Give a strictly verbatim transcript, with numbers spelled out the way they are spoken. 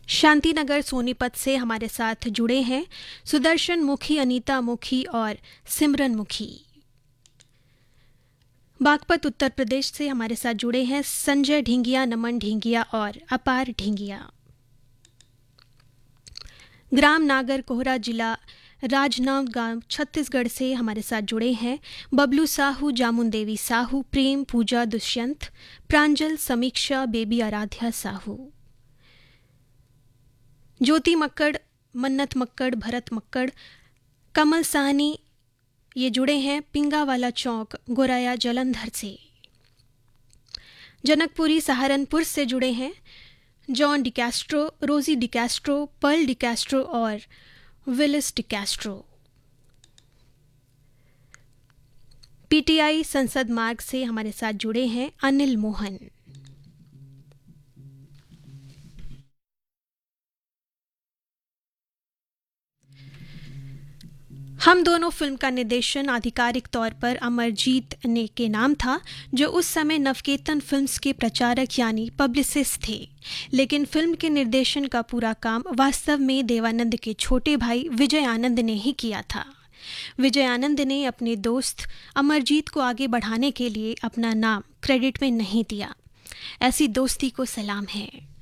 शांतिनगर सोनीपत से हमारे साथ जुड़े हैं सुदर्शन मुखी, अनीता मुखी और सिमरन मुखी। बागपत उत्तर प्रदेश से हमारे साथ जुड़े हैं संजय ढींगिया, नमन ढींगिया और अपार ढींगिया। ग्राम नागर कोहरा, जिला राजनांदगांव, छत्तीसगढ़ से हमारे साथ जुड़े हैं बबलू साहू, जामुन देवी साहू, प्रेम, पूजा, दुष्यंत, प्रांजल, समीक्षा, बेबी आराध्या साहू। ज्योति मक्कड़, मन्नत मक्कड़, भरत मक्कड़, कमल साहनी ये जुड़े हैं पिंगावाला चौक, गोराया, जलंधर से। जनकपुरी सहारनपुर से जुड़े हैं जॉन डिकैस्ट्रो, रोजी डिकैस्ट्रो, पर्ल डिकैस्ट्रो और विलिस डिकैस्ट्रो। पीटीआई संसद मार्ग से हमारे साथ जुड़े हैं अनिल मोहन। हम दोनों फिल्म का निर्देशन आधिकारिक तौर पर अमरजीत ने के नाम था, जो उस समय नवकेतन फिल्म्स के प्रचारक यानी पब्लिसिस्ट थे। लेकिन फिल्म के निर्देशन का पूरा काम वास्तव में देवानंद के छोटे भाई विजय आनंद ने ही किया था। विजय आनंद ने अपने दोस्त अमरजीत को आगे बढ़ाने के लिए अपना नाम क्रेडिट में नहीं दिया। ऐसी दोस्ती को सलाम है।